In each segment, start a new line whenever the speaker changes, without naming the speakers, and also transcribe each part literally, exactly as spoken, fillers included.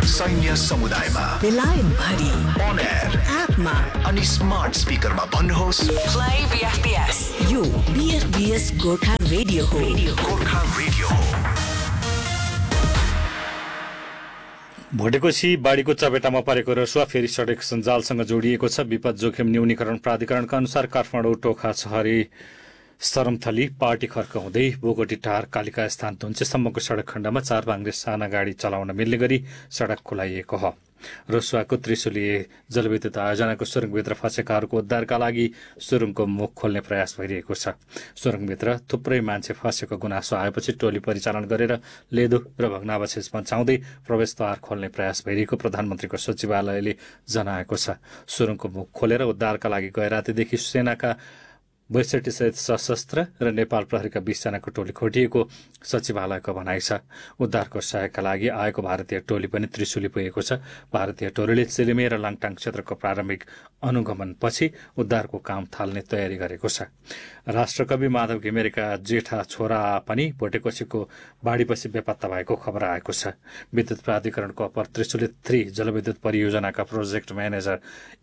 सैन्य समुदायमा,
बेलायत भरि,
on air,
एपमा
अनि स्मार्ट स्पिकरमा भन्नुहोस्
play B F B S। यो B F B S Gorkha radio हो।
गोर्खा रेडियो हो।
भोटेकोशी बाढीको चपेटामा परेको रसुवा फेरि सडक सञ्जालसँग जोडिएको छ। विपद जोखिम न्यूनीकरण प्राधिकरणका अनुसार काठमाडौँ टोखा छहरी सरमथली पार्टी खर्क हुँदै बोगटी टार कालिका स्थान धुन्चेसम्मको सडक खण्डमा चार भाङ्रे साना गाडी चलाउन मिल्ने गरी सडक खुलाइएको हो। रसुवाको त्रिशुलीय जलविद्युत आयोजनाको सुरुङभित्र फँसेकाहरूको उद्धारका लागि सुरुङको मुख खोल्ने प्रयास भइरहेको छ। सुरुङभित्र थुप्रै मान्छे फँसेको गुनासो आएपछि टोली परिचालन गरेर लेदो र भग्नावशेष बचाउँदै प्रवेशद्वार खोल्ने प्रयास भइरहेको प्रधानमन्त्रीको सचिवालयले जनाएको छ। सुरुङको मुख खोलेर उद्धारका लागि गैरातीदेखि सेनाका बैसठी सहित सशस्त्र र नेपाल प्रहरीका बीसजनाको टोली खोटिएको सचिवालयको भनाइ छ। उद्धारको सहयोगका लागि आएको भारतीय टोली पनि त्रिशुली पुगेको छ। भारतीय टोलीले सिलिमे र लाङटाङ क्षेत्रको प्रारम्भिक अनुगमनपछि उद्धारको काम थाल्ने तयारी गरेको छ। राष्ट्रकवि माधव घिमिरेका जेठा छोरा पनि भोटेकोशीको बाढीपछि बेपत्ता भएको खबर आएको छ। विद्युत प्राधिकरणको अप्पर त्रिशुली थ्री जलविद्युत परियोजनाका प्रोजेक्ट म्यानेजर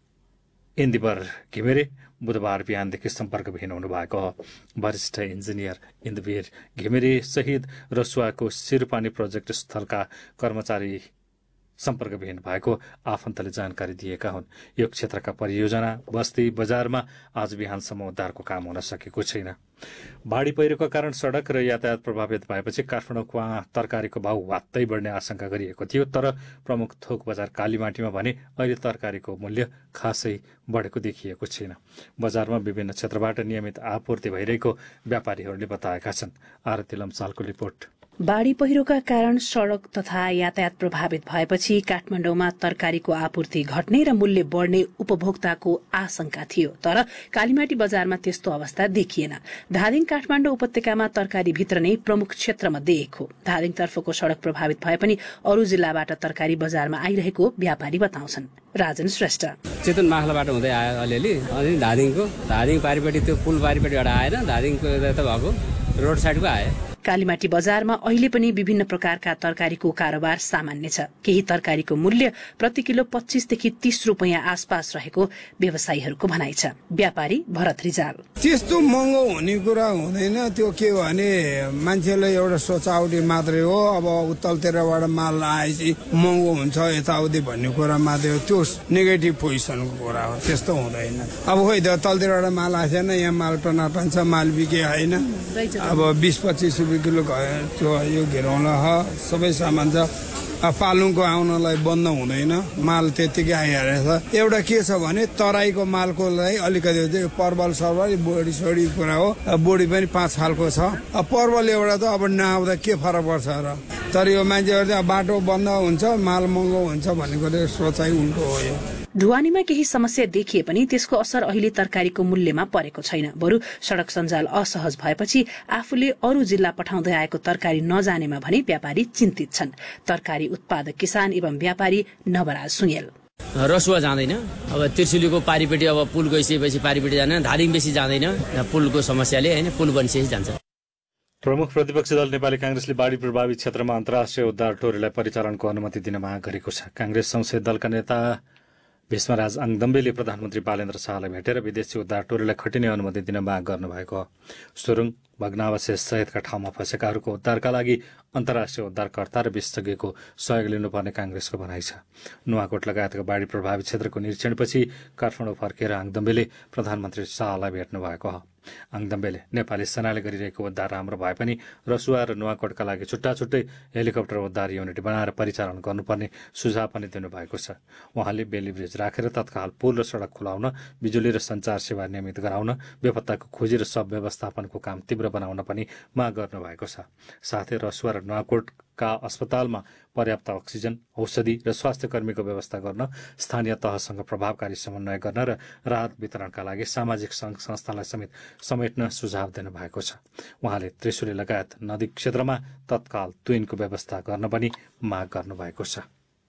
इन्दिवर घिमिरे बुधबार बिहानदेखि सम्पर्कविहीन हुनुभएको हो। वरिष्ठ इन्जिनियर इन्दिवर घिमिरे सहित रसुवाको सिरुपानी प्रोजेक्ट स्थलका कर्मचारी सम्पर्कविहीन भएको आफन्तले जानकारी दिएका हुन्। यो क्षेत्रका परियोजना बस्ती बजारमा आज बिहानसम्म उद्धारको काम हुन सकेको छैन। बाढी पहिरोका कारण सडक र यातायात प्रभावित भएपछि काठमाडौँमा तरकारीको भाउ वात्तै बढ्ने आशंका गरिएको थियो। तर प्रमुख थोक बजार कालीमाटीमा भने अहिले तरकारीको मूल्य खासै बढेको देखिएको छैन। बजारमा विभिन्न क्षेत्रबाट नियमित आपूर्ति भइरहेको व्यापारीहरूले बताएका छन्। आरती लम्सालको रिपोर्ट।
बाढी पहिरोका कारण सड़क तथा यातायात प्रभावित भएपछि काठमाडौँमा तरकारीको आपूर्ति घट्ने र मूल्य बढ़ने उपभोक्ताको आशंका थियो। तर कालीमाटी बजारमा त्यस्तो अवस्था देखिएन। धादिङ काठमाडौँ उपत्यकामा तरकारी भित्र नै प्रमुख क्षेत्रमध्ये एक हो। धादिङतर्फको सड़क प्रभावित भए पनि अरू जिल्लाबाट तरकारी बजारमा आइरहेको व्यापारी बताउँछन्। राजन श्रेष्ठ
चेतन माखलाबाट हुँदै आयो अलिअलि, अनि धादिङको धादिङ पारिपट्टि त्यो पुल पारिपट्टिबाट आएन, धादिङको यता भएको रोड साइडको आयो।
कालीमाटी बजारमा अहिले पनि विभिन्न प्रकारका तरकारीको कारोबार सामान्य छ। केही तरकारीको मूल्य प्रति किलो पच्चीसदेखि तीस रुपियाँ आसपास रहेको व्यवसायीहरूको भनाइ छ। व्यापारी भरत रिजाल
त्यस्तो महँगो हुने कुरा हुँदैन। त्यो के भने मान्छेले एउटा सोचाउटी मात्रै हो। अब उत्तरतिरबाट माल आएपछि महँगो हुन्छ यताउति भन्ने कुरा मात्रै हो। त्यो नेगेटिभ पोजिसनको कुरा हो। त्यस्तो हुँदैन। अब खोइ तलतिरबाट माल आएन, यहाँ माल टनाटन छ, माल बिके होइन। अब बिस पच्चिस किलो त्यो यो घेरौला सबै सामान छ। पालुङको आउनलाई बन्द हुँदैन, माल त्यतिकै आइहालेको छ। एउटा के छ भने तराईको मालको लागि अलिकति परवल सरवल बोडी सोडी कुरा हो। बोडी पनि पाँच खालको छ। परवल एउटा त अब नआउँदा के फरक पर्छ र। तर यो मान्छेहरू चाहिँ बाटो बन्द हुन्छ, माल महँगो हुन्छ भनेको सोचाइ उल्टो हो। यो
ढुवानीमा केही समस्या देखिए पनि त्यसको असर अहिले तरकारीको मूल्यमा परेको छैन। बरु सड़क सञ्जाल असहज भएपछि आफूले अरू जिल्ला पठाउँदै आएको तरकारी नजानेमा भने व्यापारी चिन्तित छन्। तरकारी उत्पादक किसान एवं व्यापारी नवराज सुनेल
रसुवा जाँदैन। अब त्रिशुलीको पारिपट्टि अब पुल गइसकेपछि पारिपट्टि जाँदैन, धादिङ बेसी जाँदैन पुलको समस्याले, होइन पुल बनिसकेपछि जान्छ।
प्रमुख प्रतिपक्षी दल नेपाली कांग्रेसले बाढी प्रभावित क्षेत्रमा अन्तर्राष्ट्रिय उद्धार टोलीलाई परिचालनको अनुमति दिन माग गरेको छ। कांग्रेस संसदीय दलका नेता भीष्मराज आङदम्बेले प्रधानमन्त्री बालेन्द्र शाहलाई भेटेर विदेशी उद्धार टोलीलाई खटिने अनुमति दिन माग गर्नुभएको हो। सुरुङ भग्नावशेष सहितका ठाउँमा फँसेकाहरूको उद्धारका लागि अन्तर्राष्ट्रिय उद्धारकर्ता र विशेषज्ञको सहयोग लिनुपर्ने कांग्रेसको भनाइ छ। नुवाकोट लगायतका बाढी प्रभावित क्षेत्रको निरीक्षणपछि काठमाडौँ फर्केर आङदम्बेले प्रधानमन्त्री शाहलाई भेट्नु भएको हो। आङदम्बेले नेपाली सेनाले गरिरहेको उद्धार राम्रो भए पनि रसुवा र नुवाकोटका लागि छुट्टा छुट्टै हेलिकप्टर उद्धार युनिट बनाएर परिचालन गर्नुपर्ने सुझाव पनि दिनुभएको छ। उहाँले बेली ब्रिज राखेर तत्काल पुल र सड़क खुलाउन, बिजुली र सञ्चार सेवा नियमित गराउन, बेपत्ताको खोजी र सब व्यवस्थापनको काम तीव्र बनाउन पनि माग गर्नुभएको छ। साथै रसुवा र नुवाकोटका अस्पतालमा पर्याप्त अक्सिजन, औषधि र स्वास्थ्य कर्मीको व्यवस्था गर्न, स्थानीय तहसँग प्रभावकारी समन्वय गर्न र राहत वितरणका लागि सामाजिक सङ्घ संस्थालाई समेत समेट्न सुझाव दिनुभएको छ। उहाँले त्रिशुली लगायत नदी क्षेत्रमा तत्काल तुइनको व्यवस्था गर्न पनि माग गर्नुभएको छ।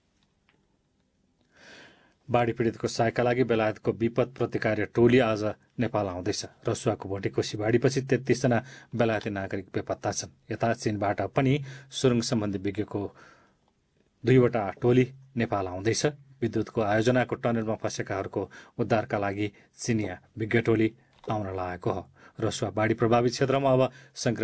बाढी पीडितको सहायका लागि बेलायतको विपद प्रतिकार्य टोली आज नेपाल आउँदैछ। रसुवाको भोटेकोशी बाढीपछि तेत्तीसजना बेलायती नागरिक बेपत्ता छन्। यता चीनबाट पनि सुरुङ सम्बन्धी विज्ञको दुईवटा टोली नेपाल आउँदैछ। विद्युतको आयोजनाको टनेलमा फँसेकाहरूको उद्धारका लागि चिनिया विज्ञ टोली आउन लागेको हो। रसुवा बाढी प्रभावित क्षेत्रमा अब